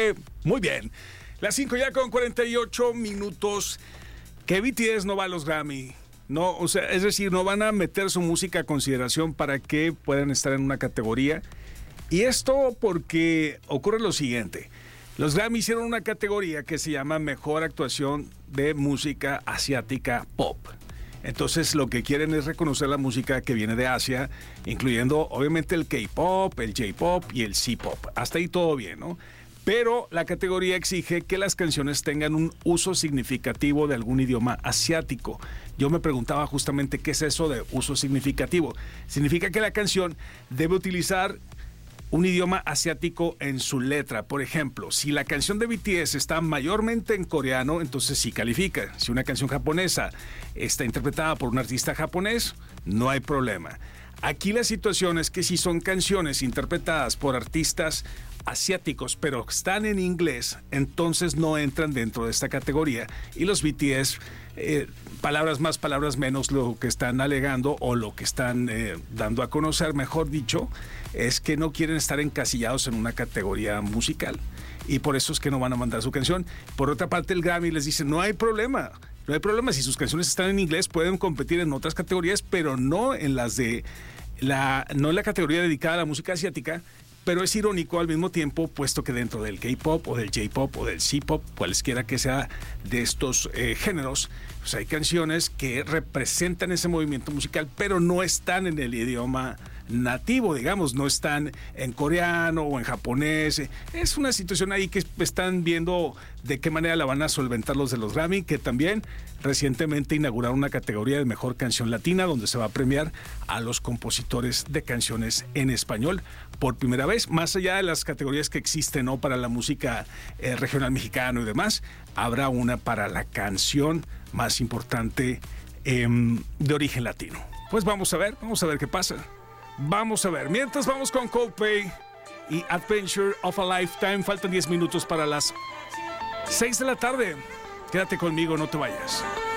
Muy bien. Las 5 ya con 48 minutos. Que BTS no va a los Grammy. No, o sea, es decir, no van a meter su música a consideración para que puedan estar en una categoría. Y esto porque ocurre lo siguiente. Los Grammy hicieron una categoría que se llama Mejor Actuación de Música Asiática Pop. Entonces lo que quieren es reconocer la música que viene de Asia, incluyendo obviamente el K-pop, el J-pop y el C-pop. Hasta ahí todo bien, ¿no? Pero la categoría exige que las canciones tengan un uso significativo de algún idioma asiático. Yo me preguntaba justamente qué es eso de uso significativo. Significa que la canción debe utilizar un idioma asiático en su letra. Por ejemplo, si la canción de BTS está mayormente en coreano, entonces sí califica. Si una canción japonesa está interpretada por un artista japonés, no hay problema. Aquí la situación es que si son canciones interpretadas por artistas asiáticos, pero están en inglés, entonces no entran dentro de esta categoría. Y los BTS, palabras más, palabras menos, lo que están alegando o lo que están dando a conocer, mejor dicho, es que no quieren estar encasillados en una categoría musical. Y por eso es que no van a mandar su canción. Por otra parte, el Grammy les dice, no hay problema. No hay problema, si sus canciones están en inglés, pueden competir en otras categorías, pero no en las de no en la categoría dedicada a la música asiática. Pero es irónico al mismo tiempo, puesto que dentro del K-pop o del J-pop o del C-pop, cualesquiera que sea de estos géneros, pues hay canciones que representan ese movimiento musical, pero no están en el idioma nativo, digamos, no están en coreano o en japonés. Es una situación ahí que están viendo de qué manera la van a solventar los de los Grammy, que también recientemente inauguraron una categoría de mejor canción latina, donde se va a premiar a los compositores de canciones en español por primera vez, más allá de las categorías que existen, ¿no?, para la música regional mexicano y demás. Habrá una para la canción más importante de origen latino. Pues vamos a ver qué pasa. Vamos a ver. Mientras vamos con Coldplay y Adventure of a Lifetime. Faltan 10 minutos para las 6 de la tarde. Quédate conmigo, no te vayas.